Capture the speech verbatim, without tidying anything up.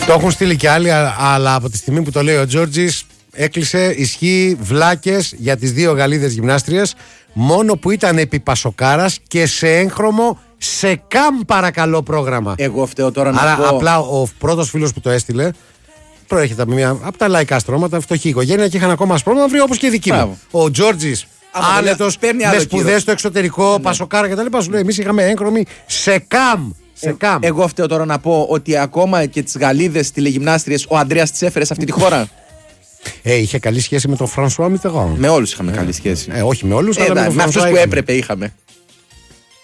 Το έχουν στείλει και άλλοι, αλλά από τη στιγμή που το λέει ο Τζόρτζης, έκλεισε, ισχύει, βλάκες για τις δύο Γαλλίδες γυμνάστριες, μόνο που ήταν επί Πασοκάρας και σε έγχρωμο σε καμ παρακαλώ πρόγραμμα. Εγώ φταίω τώρα να Άρα πω... απλά ο πρώτος φίλος που το έστειλε προέρχεται από, μια, από τα λαϊκά στρώματα, φτωχή οικογένεια και είχαν ακόμα ασπρόμαυροι όπως και η δική μου. Ο Τζόρτζης, άνετος, με σπουδές στο εξωτερικό, ναι. Πασοκάρα κτλ. Σου λέει, εμείς είχαμε έγχρωμοι σε καμ. Σε ε, καμ. Εγώ φταίω τώρα να πω ότι ακόμα και τις Γαλλίδες τηλεγυμνάστριες ο Ανδρέας τις έφερε σε αυτή τη χώρα. Ε, είχε καλή σχέση με τον Φρανσουά Μιτεράν. Με όλους είχαμε ε, καλή σχέση. Ε, όχι με όλους, ε, αλλά με, με, τον με αυτούς που είχαμε. έπρεπε είχαμε.